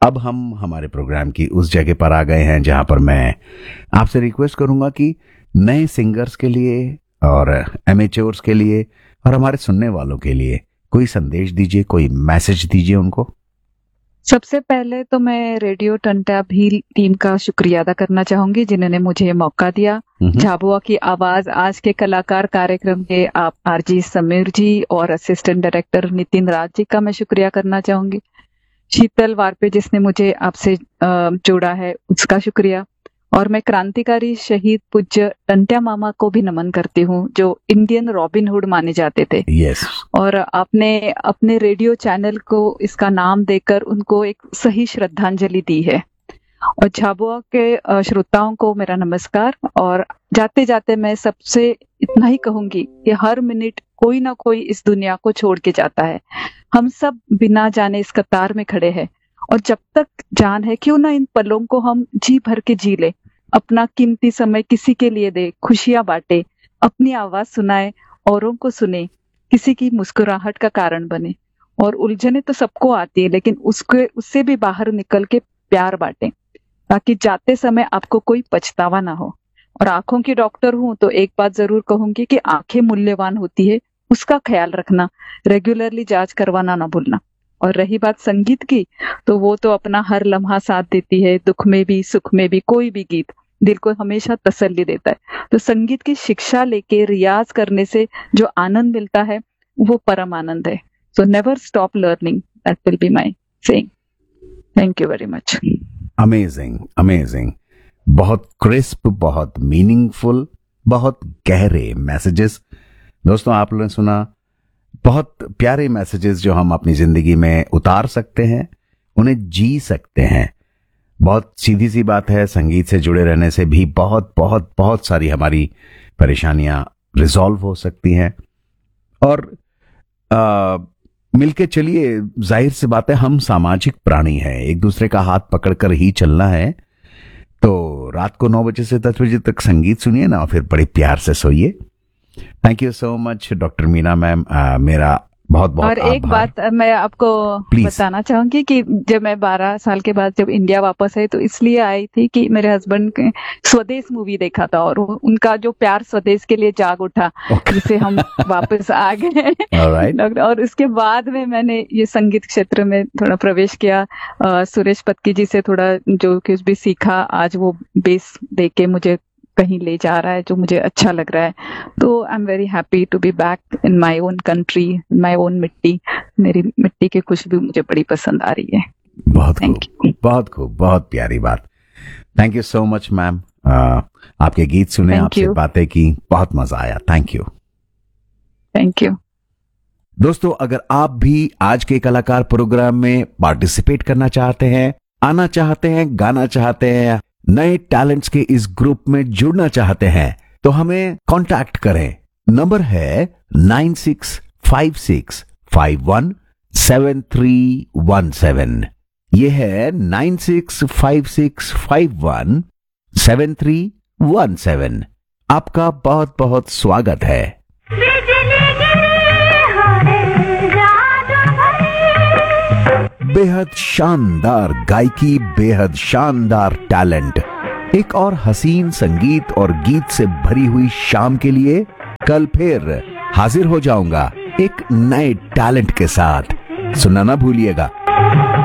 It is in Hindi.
अब हम हमारे प्रोग्राम की उस जगह पर आ गए हैं जहां पर मैं आपसे रिक्वेस्ट करूंगा कि नए सिंगर्स के लिए और एमेच्योर्स के लिए और हमारे सुनने वालों के लिए कोई संदेश दीजिए, कोई मैसेज दीजिए उनको। सबसे पहले तो मैं रेडियो टंटा भी टीम का शुक्रिया अदा करना चाहूंगी जिन्होंने मुझे ये मौका दिया। झाबुआ की आवाज आज के कलाकार कार्यक्रम के आप आरजी समीर जी और असिस्टेंट डायरेक्टर नितिन राज जी का मैं शुक्रिया करना चाहूंगी। शीतल वारपे जिसने मुझे आपसे जोड़ा है उसका शुक्रिया। और मैं क्रांतिकारी शहीद पूज्य टंट्या मामा को भी नमन करती हूँ जो इंडियन रॉबिन हुड माने जाते थे। यस। और आपने अपने रेडियो चैनल को इसका नाम देकर उनको एक सही श्रद्धांजलि दी है। और झाबुआ के श्रोताओं को मेरा नमस्कार। और जाते जाते मैं सबसे इतना ही कहूंगी कि हर मिनट कोई ना कोई इस दुनिया को छोड़ के जाता है। हम सब बिना जाने इस कतार में खड़े हैं और जब तक जान है क्यों ना इन पलों को हम जी भर के जी ले, अपना कीमती समय किसी के लिए दे, खुशियां बांटे, अपनी आवाज सुनाए, औरों को सुने, किसी की मुस्कुराहट का कारण बने। और उलझने तो सबको आती है लेकिन उससे भी बाहर निकल के प्यार बांटे ताकि जाते समय आपको कोई पछतावा ना हो। और आंखों की डॉक्टर हूं तो एक बात जरूर कहूंगी कि आंखें मूल्यवान होती है, उसका ख्याल रखना, रेगुलरली जांच करवाना ना भूलना। और रही बात संगीत की तो वो तो अपना हर लम्हा साथ देती है, दुख में भी सुख में भी। कोई भी गीत दिल को हमेशा तसल्ली देता है। तो संगीत की शिक्षा लेके रियाज करने से जो आनंद मिलता है वो परम आनंद है। So never stop learning, that will be my saying. Thank you very much. Amazing, amazing. बहुत क्रिस्प, बहुत मीनिंगफुल, बहुत गहरे मैसेजेस। दोस्तों, आप लोगों ने सुना बहुत प्यारे मैसेजेस जो हम अपनी जिंदगी में उतार सकते हैं, उन्हें जी सकते हैं। बहुत सीधी सी बात है, संगीत से जुड़े रहने से भी बहुत बहुत बहुत सारी हमारी परेशानियां रिजॉल्व हो सकती हैं। और मिलके चलिए, जाहिर सी बात है हम सामाजिक प्राणी हैं, एक दूसरे का हाथ पकड़कर ही चलना है। तो रात को 9 बजे से 10 बजे तक संगीत सुनिए ना, और फिर बड़े प्यार से सोइए। Thank you so much doctor Meena ma'am, मेरा बहुत बहुत और एक बात मैं आपको बताना चाहूंगी कि जब मैं 12 साल के बाद जब इंडिया वापस आई तो इसलिए आई थी कि मेरे हस्बैंड ने स्वदेश मूवी देखा था और उनका जो प्यार स्वदेश के लिए जाग उठा, जिसे हम वापस आ गए। और उसके बाद में मैंने ये संगीत क्षेत्र में थोड़ा प्रवेश किया। सुरेश पत्की जी से थोड़ा जो कुछ भी सीखा, आज वो बेस दे के मुझे कहीं ले जा रहा है जो मुझे अच्छा लग रहा है। तो I am very happy to be back in my own country, my own मिट्टी। मेरी मिट्टी की खुशबू मुझे बड़ी पसंद आ रही है। बहुत खूब, बहुत खूब, बहुत प्यारी बात। Thank you so much ma'am. आपके गीत सुने, आपसे बातें की, बहुत मजा आया। Thank you, thank you. दोस्तों, अगर आप भी आज के कलाकार प्रोग्राम में पार्टिसिपेट करना चाहते हैं, आना चाहते हैं, गाना चाहते हैं, नए टैलेंट्स के इस ग्रुप में जुड़ना चाहते हैं, तो हमें कांटेक्ट करें। नंबर है 9656517317। ये है 9656517317। आपका बहुत बहुत स्वागत है। बेहद शानदार गायकी, बेहद शानदार टैलेंट, एक और हसीन संगीत और गीत से भरी हुई शाम के लिए कल फिर हाजिर हो जाऊंगा एक नए टैलेंट के साथ। सुनना ना भूलिएगा।